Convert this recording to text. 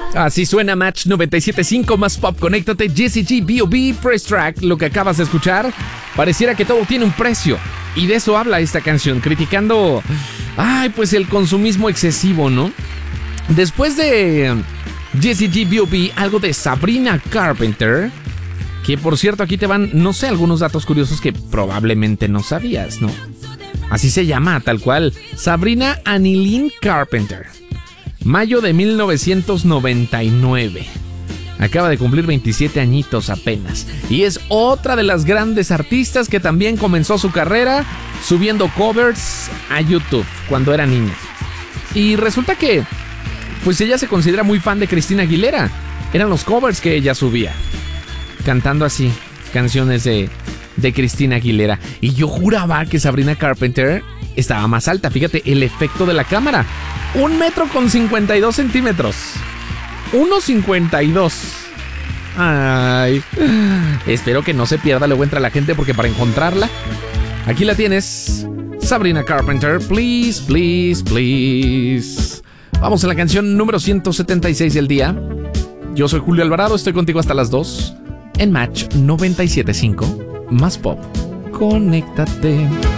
Así suena Match 97.5 más pop. Conéctate, Jessie G, B.O.B, Press Track. Lo que acabas de escuchar, pareciera que todo tiene un precio. Y de eso habla esta canción, criticando, pues el consumismo excesivo, ¿no? Después de Jessie G, B.O.B, algo de Sabrina Carpenter, que por cierto aquí te van, no sé, algunos datos curiosos que probablemente no sabías, ¿no? Así se llama, tal cual, Sabrina Anilyn Carpenter. Mayo de 1999. Acaba de cumplir 27 añitos apenas. Y es otra de las grandes artistas que también comenzó su carrera subiendo covers a YouTube cuando era niña. Y resulta que, pues ella se considera muy fan de Christina Aguilera. Eran los covers que ella subía, cantando así canciones de Christina Aguilera. Y yo juraba que Sabrina Carpenter estaba más alta. Fíjate el efecto de la cámara. 1,52 metros. 1,52. Ay. Espero que no se pierda luego entre la gente, porque para encontrarla, aquí la tienes. Sabrina Carpenter, please, please, please. Vamos a la canción número 176 del día. Yo soy Julio Alvarado, estoy contigo hasta las 2 en Match 97.5 más pop. Conéctate.